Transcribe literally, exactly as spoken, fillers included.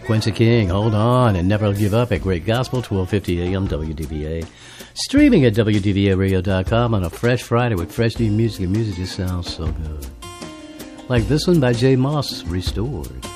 Quincy King, Hold On, and Never Give Up at Great Gospel, twelve fifty a.m. W D V A. Streaming at W D V A radio dot com on a fresh Friday with fresh new music, and music just sounds so good. Like this one by Jay Moss, Restored.